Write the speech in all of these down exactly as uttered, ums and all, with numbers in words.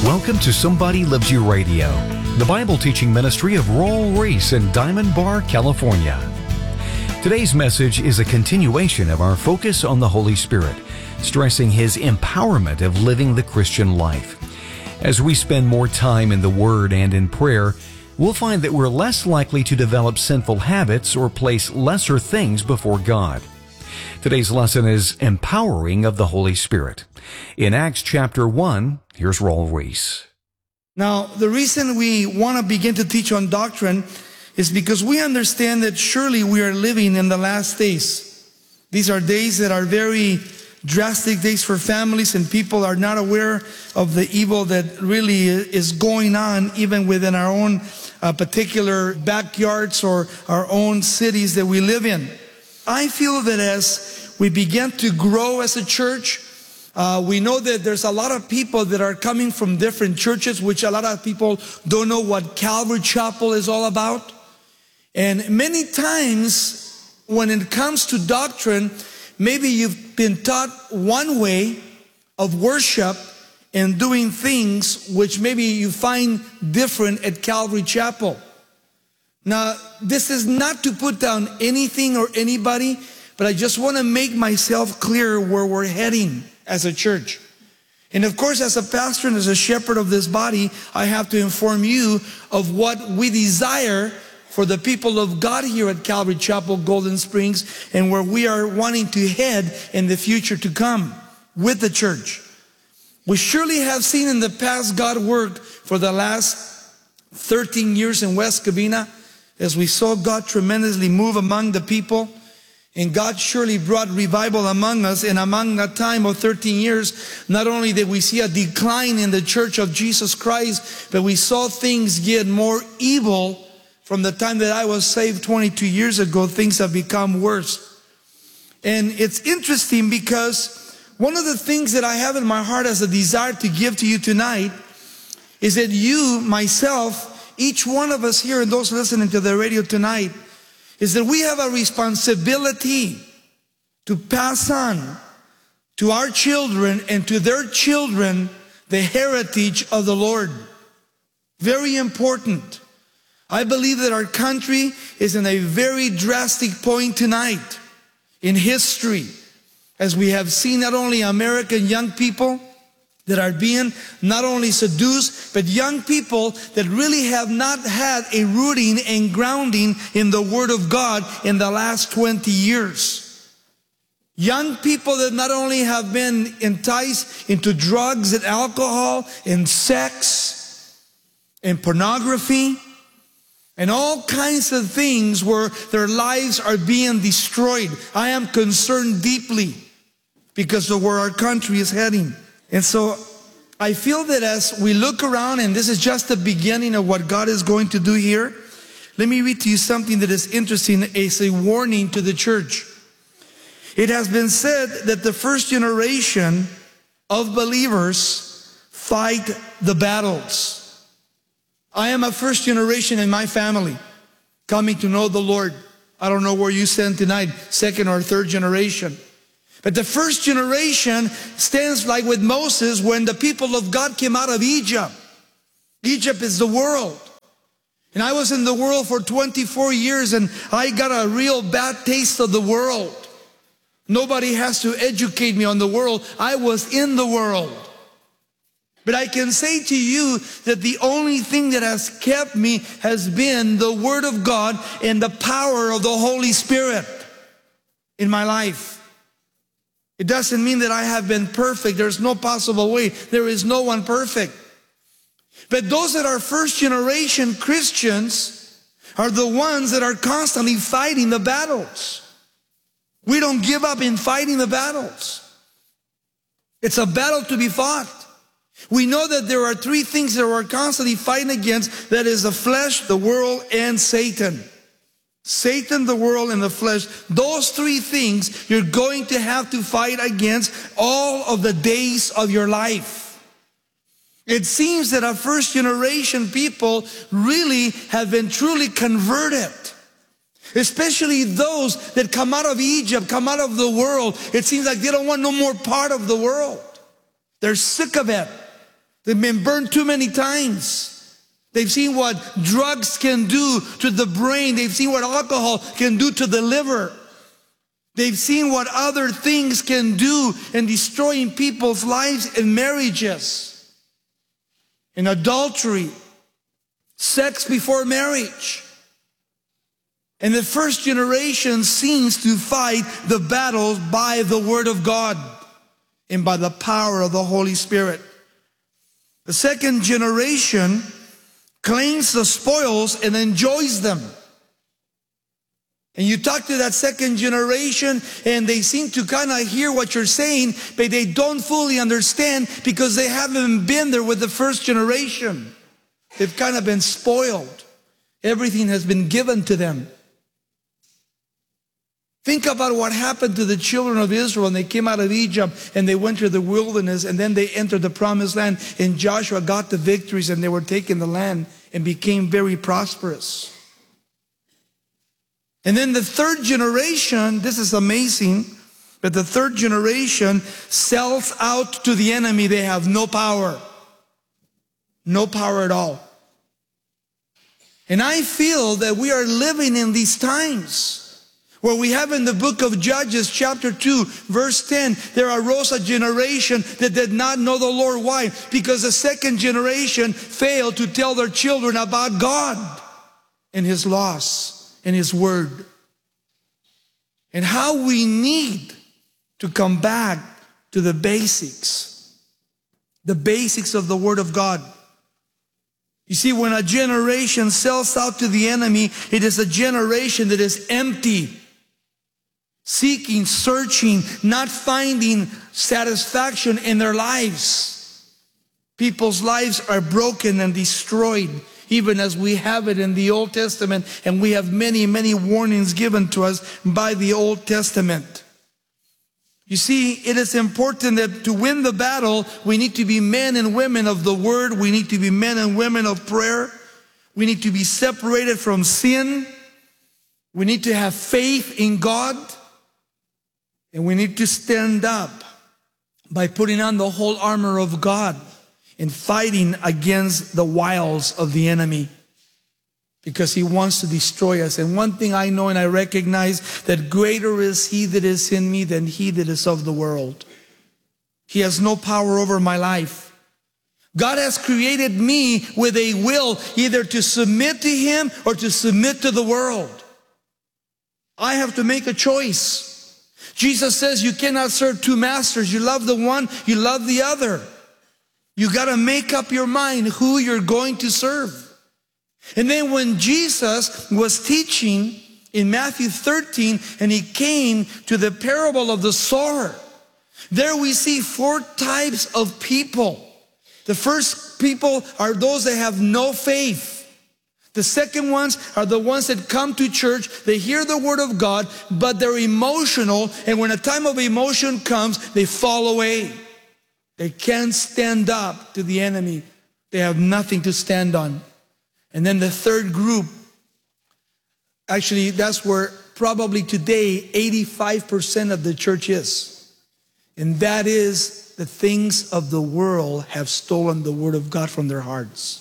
Welcome to Somebody Loves You Radio, the Bible teaching ministry of Raul Ries in Diamond Bar, California. Today's message is a continuation of our focus on the Holy Spirit, stressing His empowerment of living the Christian life. As we spend more time in the Word and in prayer, we'll find that we're less likely to develop sinful habits or place lesser things before God. Today's lesson is Empowering of the Holy Spirit. In Acts chapter one, here's Raul Ries. Now, the reason we want to begin to teach on doctrine is because we understand that surely we are living in the last days. These are days that are very drastic days for families, and people are not aware of the evil that really is going on even within our own uh, particular backyards or our own cities that we live in. I feel that as we begin to grow as a church, uh, we know that there's a lot of people that are coming from different churches, which a lot of people don't know what Calvary Chapel is all about. And many times when it comes to doctrine, maybe you've been taught one way of worship and doing things which maybe you find different at Calvary Chapel. Now, this is not to put down anything or anybody, but I just want to make myself clear where we're heading as a church. And of course, as a pastor and as a shepherd of this body, I have to inform you of what we desire for the people of God here at Calvary Chapel, Golden Springs, and where we are wanting to head in the future to come with the church. We surely have seen in the past God work for the last thirteen years in West Covina, as we saw God tremendously move among the people. And God surely brought revival among us. And among that time of thirteen years, not only did we see a decline in the Church of Jesus Christ, but we saw things get more evil. From the time that I was saved twenty-two years ago, things have become worse. And it's interesting because one of the things that I have in my heart as a desire to give to you tonight is that you, myself, each one of us here and those listening to the radio tonight, is that we have a responsibility to pass on to our children and to their children the heritage of the Lord. Very important. I believe that our country is in a very drastic point tonight in history, as we have seen not only American young people that are being not only seduced, but young people that really have not had a rooting and grounding in the Word of God in the last twenty years. Young people that not only have been enticed into drugs and alcohol and sex and pornography and all kinds of things where their lives are being destroyed. I am concerned deeply because of where our country is heading. And so I feel that as we look around, and this is just the beginning of what God is going to do here, let me read to you something that is interesting. It's a warning to the church. It has been said that the first generation of believers fight the battles. I am a first generation in my family coming to know the Lord. I don't know where you stand tonight, second or third generation. But the first generation stands like with Moses when the people of God came out of Egypt. Egypt is the world. And I was in the world for twenty-four years and I got a real bad taste of the world. Nobody has to educate me on the world. I was in the world. But I can say to you that the only thing that has kept me has been the Word of God and the power of the Holy Spirit in my life. It doesn't mean that I have been perfect. There's no possible way. There is no one perfect. But those that are first generation Christians are the ones that are constantly fighting the battles. We don't give up in fighting the battles. It's a battle to be fought. We know that there are three things that we're constantly fighting against. That is the flesh, the world, and Satan. Satan, the world, and the flesh. Those three things you're going to have to fight against all of the days of your life. It seems that our first generation people really have been truly converted. Especially those that come out of Egypt, come out of the world. It seems like they don't want no more part of the world. They're sick of it. They've been burned too many times. They've seen what drugs can do to the brain. They've seen what alcohol can do to the liver. They've seen what other things can do in destroying people's lives and marriages. In adultery, sex before marriage. And the first generation seems to fight the battles by the Word of God and by the power of the Holy Spirit. The second generation claims the spoils and enjoys them. And you talk to that second generation and they seem to kind of hear what you're saying, but they don't fully understand because they haven't been there with the first generation. They've kind of been spoiled. Everything has been given to them. Think about what happened to the children of Israel when they came out of Egypt and they went to the wilderness and then they entered the promised land and Joshua got the victories and they were taking the land and became very prosperous. And then the third generation, this is amazing, but the third generation sells out to the enemy. They have no power. No power at all. And I feel that we are living in these times where we have in the book of Judges chapter two verse ten, there arose a generation that did not know the Lord. Why? Because the second generation failed to tell their children about God and His laws and His word. And how we need to come back to the basics. The basics of the Word of God. You see, when a generation sells out to the enemy, it is a generation that is empty. Seeking, searching, not finding satisfaction in their lives. People's lives are broken and destroyed, even as we have it in the Old Testament, and we have many, many warnings given to us by the Old Testament. You see, it is important that to win the battle, we need to be men and women of the Word. We need to be men and women of prayer. We need to be separated from sin. We need to have faith in God. And we need to stand up by putting on the whole armor of God and fighting against the wiles of the enemy, because he wants to destroy us. And one thing I know and I recognize, that greater is He that is in me than he that is of the world. He has no power over my life. God has created me with a will, either to submit to Him or to submit to the world. I have to make a choice. Jesus says you cannot serve two masters. You love the one, you love the other. You got to make up your mind who you're going to serve. And then when Jesus was teaching in Matthew thirteen and He came to the parable of the sower, there we see four types of people. The first people are those that have no faith. The second ones are the ones that come to church, they hear the Word of God, but they're emotional, and when a time of emotion comes, they fall away. They can't stand up to the enemy. They have nothing to stand on. And then the third group, actually that's where probably today eighty-five percent of the church is. And that is, the things of the world have stolen the Word of God from their hearts.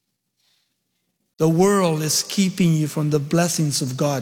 The world is keeping you from the blessings of God.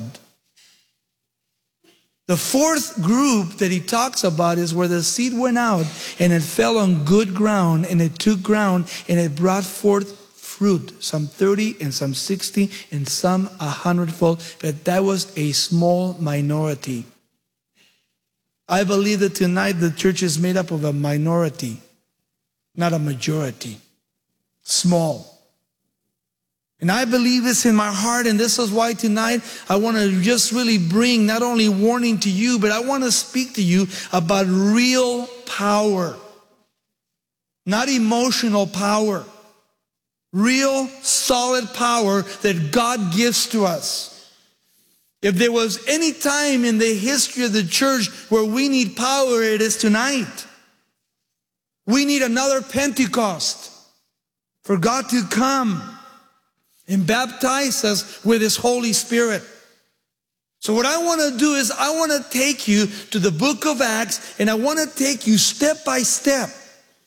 The fourth group that he talks about is where the seed went out and it fell on good ground and it took ground and it brought forth fruit. Some thirty and some sixty and some a hundredfold. But that was a small minority. I believe that tonight the church is made up of a minority, not a majority. Small. And I believe this in my heart, and this is why tonight I want to just really bring not only warning to you, but I want to speak to you about real power. Not emotional power. Real, solid power that God gives to us. If there was any time in the history of the church where we need power, it is tonight. We need another Pentecost for God to come and baptize us with His Holy Spirit. So what I want to do is I want to take you to the book of Acts, and I want to take you step by step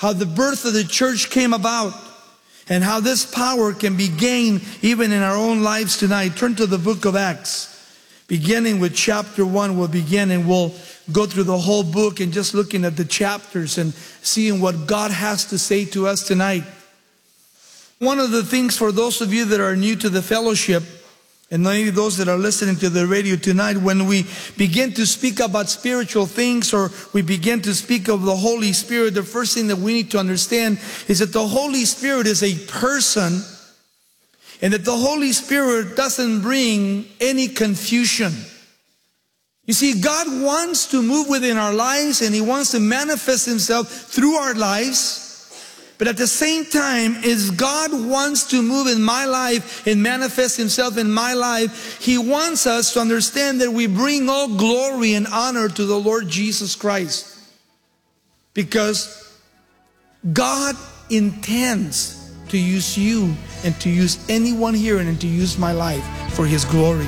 how the birth of the church came about, and how this power can be gained even in our own lives tonight. Turn to the book of Acts. Beginning with chapter one, we'll begin and we'll go through the whole book and just looking at the chapters and seeing what God has to say to us tonight. One of the things for those of you that are new to the fellowship, and maybe those that are listening to the radio tonight, when we begin to speak about spiritual things or we begin to speak of the Holy Spirit, the first thing that we need to understand is that the Holy Spirit is a person, and that the Holy Spirit doesn't bring any confusion. You see, God wants to move within our lives and He wants to manifest Himself through our lives. But at the same time, as God wants to move in my life and manifest Himself in my life, He wants us to understand that we bring all glory and honor to the Lord Jesus Christ. Because God intends to use you and to use anyone here and to use my life for His glory.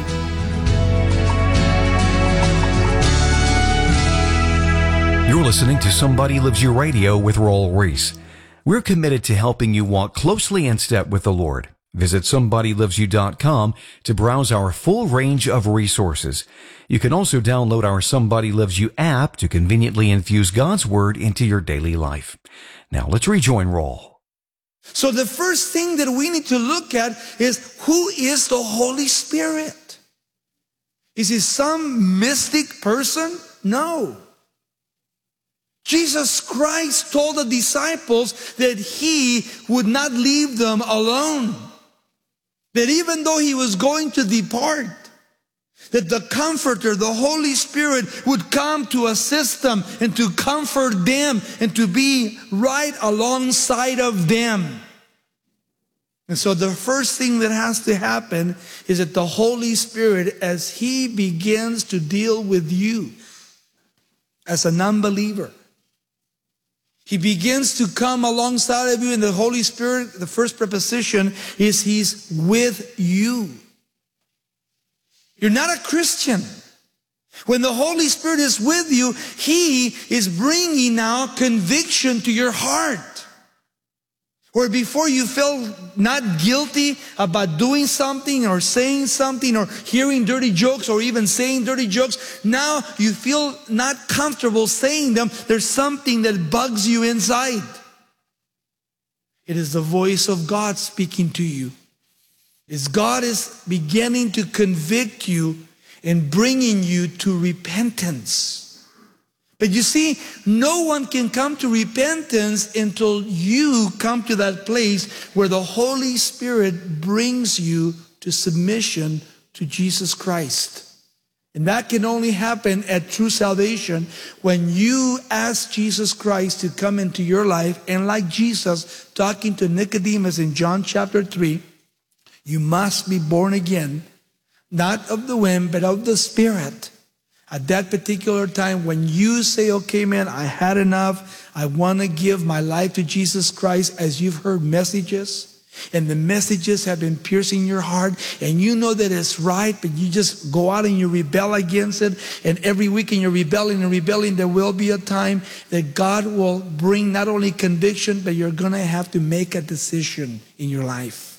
You're listening to Somebody Loves You Radio with Raul Ries. We're committed to helping you walk closely in step with the Lord. Visit somebody loves you dot com to browse our full range of resources. You can also download our Somebody Loves You app to conveniently infuse God's Word into your daily life. Now let's rejoin Raul. So the first thing that we need to look at is, who is the Holy Spirit? Is He some mystic person? No. Jesus Christ told the disciples that He would not leave them alone. That even though He was going to depart, that the Comforter, the Holy Spirit, would come to assist them and to comfort them and to be right alongside of them. And so the first thing that has to happen is that the Holy Spirit, as He begins to deal with you as an unbeliever, He begins to come alongside of you, and the Holy Spirit, the first preposition is He's with you. You're not a Christian. When the Holy Spirit is with you, He is bringing now conviction to your heart. Where before you felt not guilty about doing something or saying something or hearing dirty jokes or even saying dirty jokes, now you feel not comfortable saying them. There's something that bugs you inside. It is the voice of God speaking to you. As God is beginning to convict you and bringing you to repentance. But you see, no one can come to repentance until you come to that place where the Holy Spirit brings you to submission to Jesus Christ. And that can only happen at true salvation when you ask Jesus Christ to come into your life. And like Jesus talking to Nicodemus in John chapter three, you must be born again, not of the wind, but of the Spirit. At that particular time, when you say, okay, man, I had enough. I want to give my life to Jesus Christ, as you've heard messages, and the messages have been piercing your heart, and you know that it's right, but you just go out and you rebel against it. And every week in your rebelling and rebelling, there will be a time that God will bring not only conviction, but you're going to have to make a decision in your life.